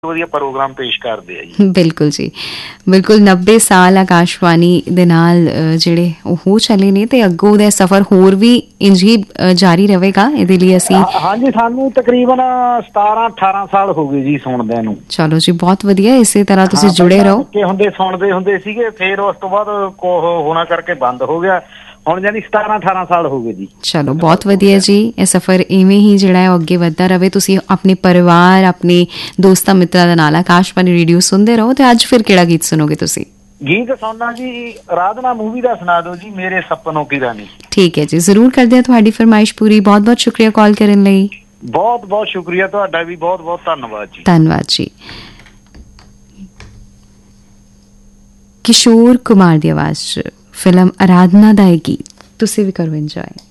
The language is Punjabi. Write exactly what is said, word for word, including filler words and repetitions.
ਵਧੀਆ ਪ੍ਰੋਗਰਾਮ ਪੇਸ਼ ਕਰਦੇ ਆ ਜੀ। ਬਿਲਕੁਲ ਜੀ, ਬਿਲਕੁਲ ਨੱਬੇ ਸਾਲ ਆਕਾਸ਼ਵਾਣੀ ਦੇ ਨਾਲ ਜਿਹੜੇ ਉਹ ਹੋ ਚੱਲੇ ਨੇ ਤੇ ਅੱਗੋਂ ਦਾ ਸਫ਼ਰ ਹੋਰ ਵੀ ਇੰਝ ਹੀ ਜਾਰੀ ਰਹੇਗਾ। ਇਹਦੇ ਲਈ ਅਸੀਂ ਹਾਂਜੀ, ਸਾਨੂੰ ਤਕਰੀਬਨ ਸਤਾਰਾਂ ਅਠਾਰਾਂ ਸਾਲ ਹੋ ਗਏ ਜੀ ਸੁਣਦਿਆਂ ਨੂੰ। ਚਲੋ ਜੀ, ਬਹੁਤ ਵਧੀਆ, ਇਸੇ ਤਰ੍ਹਾਂ ਤੁਸੀਂ ਜੁੜੇ ਰਹੋ। ਨਿੱਕੇ ਹੁੰਦੇ ਸੁਣਦੇ ਹੁੰਦੇ ਸੀਗੇ, ਫਿਰ ਉਸ ਤੋਂ ਬਾਅਦ ਹੋਣਾ ਕਰਕੇ ਬੰਦ ਹੋ ਗਿਆ। ਹੁਣ ਜਾਨੀ ਸਤਾਰਾਂ ਅਠਾਰਾਂ ਸਾਲ ਹੋ ਗਏ ਜੀ। ਚਲੋ ਬਹੁਤ ਵਧੀਆ ਜੀ, ਇਹ ਸਫ਼ਰ ਇਵੇਂ ਹੀ ਜਿਹੜਾ ਹੈ ਉਹ ਅੱਗੇ ਵੱਧਦਾ ਰਹੇ। ਤੁਸੀਂ ਆਪਣੇ ਪਰਿਵਾਰ, ਆਪਣੇ ਦੋਸਤਾਂ ਮਿੱਤਰਾਂ ਦੇ ਨਾਲ ਆਕਾਸ਼ਵਾਣੀ ਰੇਡੀਓ ਸੁਣਦੇ ਰਹੋ। ਤੇ ਅੱਜ ਫਿਰ ਕਿਹੜਾ ਗੀਤ ਸੁਣੋਗੇ ਤੁਸੀਂ? ਗੀਤ ਸੁਣਨਾ ਜੀ ਰਾਧਨਾ ਮੂਵੀ ਦਾ ਸੁਣਾ ਦਿਓ ਜੀ, ਮੇਰੇ ਸਪਨੋਂ ਕੀ ਰਾਨੀ। ਠੀਕ ਹੈ ਜੀ, ਜ਼ਰੂਰ ਕਰਦੇ ਹਾਂ ਤੁਹਾਡੀ ਫਰਮਾਇਸ਼ ਪੂਰੀ। ਬਹੁਤ ਬਹੁਤ ਸ਼ੁਕਰੀਆ ਕਾਲ ਕਰਨ ਲਈ। ਬਹੁਤ ਬਹੁਤ ਸ਼ੁਕਰੀਆ ਤੁਹਾਡਾ ਵੀ, ਬਹੁਤ ਬਹੁਤ ਧੰਨਵਾਦ ਜੀ। ਧੰਨਵਾਦ ਜੀ। ਕਿਸ਼ੋਰ ਕੁਮਾਰ ਦੀ ਆਵਾਜ਼ 'ਚ ਫਿਲਮ ਅਰਾਧਨਾ ਦਾ ਇਹ ਗੀਤ ਤੁਸੀਂ ਵੀ ਕਰੋ ਇੰਜੋਏ।